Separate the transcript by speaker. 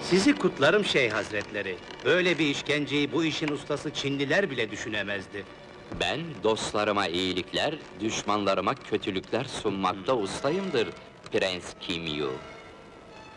Speaker 1: Sizi kutlarım Şeyh Hazretleri. Böyle bir işkenceyi bu işin ustası Çinliler bile düşünemezdi.
Speaker 2: Ben dostlarıma iyilikler, düşmanlarıma kötülükler sunmakta ustayımdır, Prens Kim Yu.